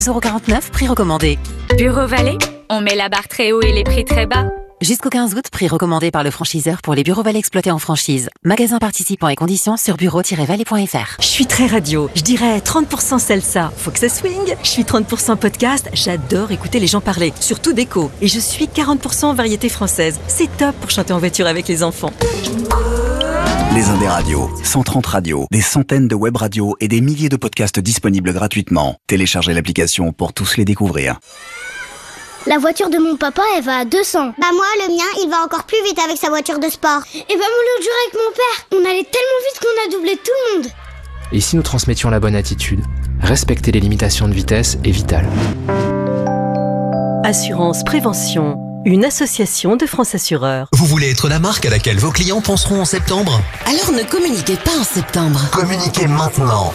€49, prix recommandé. Bureau Vallée, on met la barre très haut et les prix très bas. Jusqu'au 15 août, prix recommandé par le franchiseur pour les bureaux Vallée exploités en franchise. Magasins participants et conditions sur bureau-vallée.fr. Je suis très radio, je dirais 30% salsa, faut que ça swing. Je suis 30% podcast, j'adore écouter les gens parler, surtout d'écho. Et je suis 40% variété française, c'est top pour chanter en voiture avec les enfants. Les Indés Radios, 130 radios, des centaines de web radios et des milliers de podcasts disponibles gratuitement. Téléchargez l'application pour tous les découvrir. La voiture de mon papa, elle va à 200. Bah moi, le mien, il va encore plus vite avec sa voiture de sport. Et bah moi, l'autre jour avec mon père, on allait tellement vite qu'on a doublé tout le monde. Et si nous transmettions la bonne attitude, respecter les limitations de vitesse est vital. Assurance Prévention, une association de France Assureurs. Vous voulez être la marque à laquelle vos clients penseront en septembre ? Alors ne communiquez pas en septembre. Communiquez maintenant.